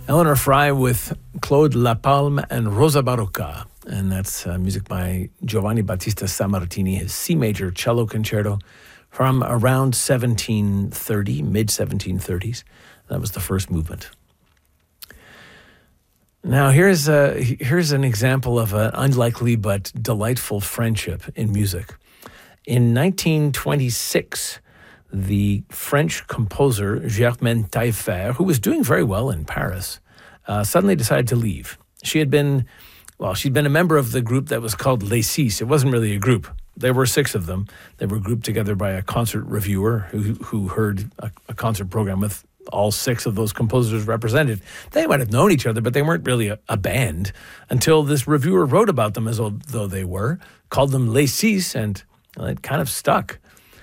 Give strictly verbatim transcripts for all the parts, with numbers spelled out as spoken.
Eleanor Fry with Claude Lapalme and Rosa Barocca. And that's uh, music by Giovanni Battista Sammartini, his C major cello concerto from around seventeen thirty, mid seventeen thirties. That was the first movement. Now, here's a, here's an example of an unlikely but delightful friendship in music. In nineteen twenty-six, the French composer Germaine Taillefer, who was doing very well in Paris, uh, suddenly decided to leave. She had been, well, she'd been a member of the group that was called Les Six. It wasn't really a group. There were six of them. They were grouped together by a concert reviewer who, who heard a, a concert program with all six of those composers represented. They might have known each other, but they weren't really a, a band until this reviewer wrote about them as though they were, called them Les Six, and well, it kind of stuck.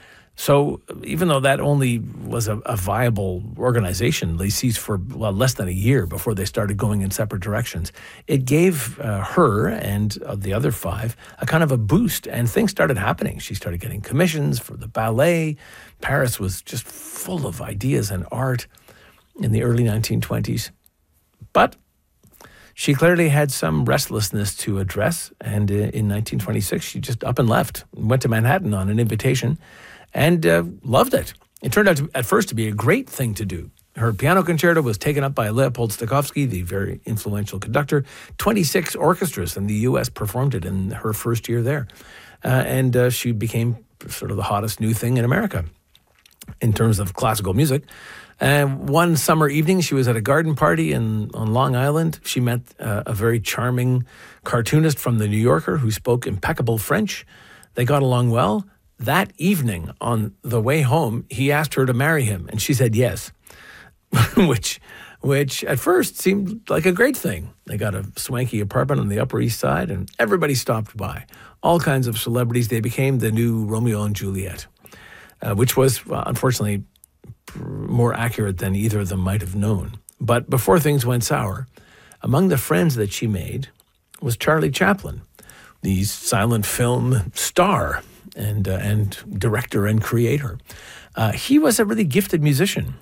So even though that only was a, a viable organization, Les Six, for well, less than a year before they started going in separate directions, it gave uh, her and uh, the other five a kind of a boost, and things started happening. She started getting commissions for the ballet. Paris was just full of ideas and art in the early nineteen twenties. But she clearly had some restlessness to address, and uh, in nineteen twenty-six, she just up and left, went to Manhattan on an invitation, and uh, loved it. It turned out to, at first to be a great thing to do. Her piano concerto was taken up by Leopold Stokowski, the very influential conductor. twenty-six orchestras in the U S performed it in her first year there. Uh, and uh, she became sort of the hottest new thing in America in terms of classical music. And one summer evening, she was at a garden party in on Long Island. She met uh, a very charming cartoonist from The New Yorker who spoke impeccable French. They got along well. That evening, on the way home, he asked her to marry him, and she said yes, which which at first seemed like a great thing. They got a swanky apartment on the Upper East Side, and everybody stopped by. All kinds of celebrities. They became the new Romeo and Juliet, uh, which was, well, unfortunately, more accurate than either of them might have known. But before things went sour, among the friends that she made was Charlie Chaplin, the silent film star and uh, and director and creator. Uh, he was a really gifted musician.